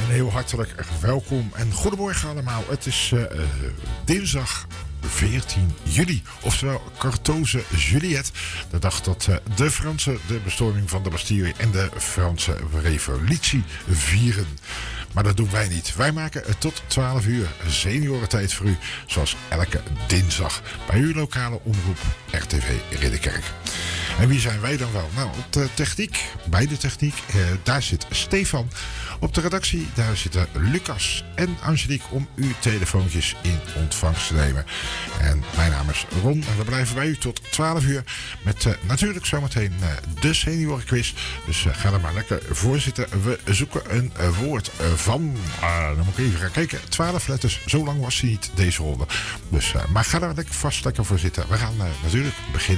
Een heel hartelijk welkom en goedemorgen allemaal. Het is dinsdag 14 juli, oftewel Cartose Juliet. De dag dat de Fransen de bestorming van de Bastille en de Franse revolutie vieren. Maar dat doen wij niet. Wij maken het tot 12 uur seniorentijd voor u. Zoals elke dinsdag bij uw lokale omroep RTV Ridderkerk. En wie zijn wij dan wel? Nou, op de techniek, bij de techniek, daar zit Stefan. Op de redactie, daar zitten Lucas en Angelique om uw telefoontjes in ontvangst te nemen. En mijn naam is Ron en we blijven bij u tot 12 uur met natuurlijk zometeen de seniorenquiz. Dus ga er maar lekker voor zitten. We zoeken een woord van, dan moet ik even gaan kijken, 12 letters. Zo lang was hij niet deze ronde. Dus, maar ga er vast lekker voor zitten. We gaan natuurlijk beginnen.